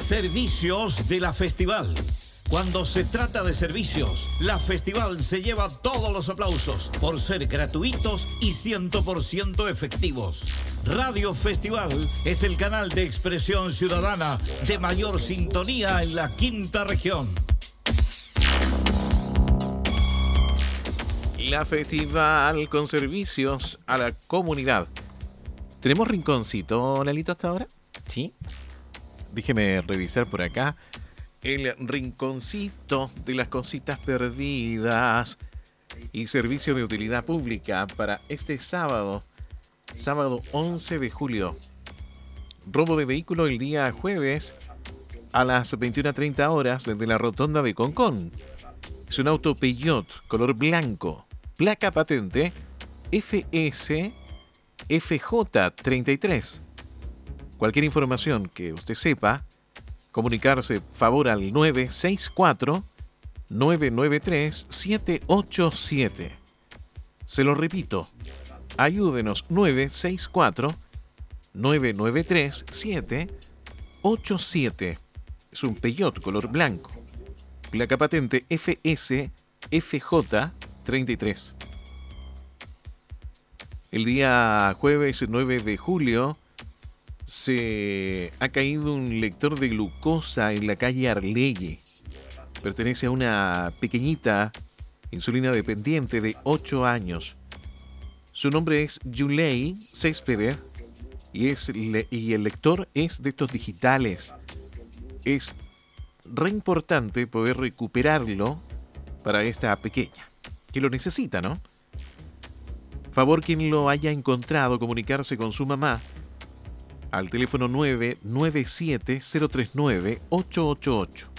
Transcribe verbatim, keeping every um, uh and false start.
Servicios de la Festival. Cuando se trata de servicios, la Festival se lleva todos los aplausos por ser gratuitos y cien por ciento efectivos. Radio Festival es el canal de expresión ciudadana de mayor sintonía en la quinta región. La Festival con servicios a la comunidad. ¿Tenemos rinconcito, Lalito, hasta ahora? Sí. Déjeme revisar por acá. El rinconcito de las cositas perdidas y servicio de utilidad pública para este sábado, sábado once de julio. Robo de vehículo el día jueves a las veintiuna treinta horas desde la rotonda de Concón. Es un auto Peugeot color blanco, placa patente F S F J treinta y tres. Cualquier información que usted sepa, comunicarse favor al nueve seis cuatro, nueve nueve tres, siete ocho siete. Se lo repito, ayúdenos nueve seis cuatro, nueve nueve tres, siete ocho siete. Es un Peugeot color blanco, placa patente F S F J treinta y tres. El día jueves nueve de julio se ha caído un lector de glucosa en la calle Arleye. Pertenece a una pequeñita insulina dependiente de ocho años. Su nombre es Yulei Céspedes y, es, y el lector es de estos digitales. Es re importante poder recuperarlo para esta pequeña, que lo necesita, ¿no? Favor quien lo haya encontrado comunicarse con su mamá al teléfono nueve nueve siete cero tres nueve ocho ocho ocho.